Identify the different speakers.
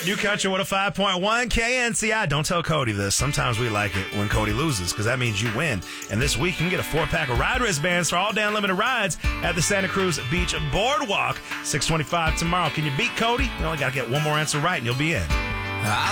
Speaker 1: New Country 105.1 KNCI. Don't tell Cody this. Sometimes we like it when Cody loses because that means you win. And this week you can get a 4-pack of ride wristbands for all day unlimited rides at the Santa Cruz Beach Boardwalk. $625 tomorrow. Can you beat Cody? You only got to get one more answer right and you'll be in.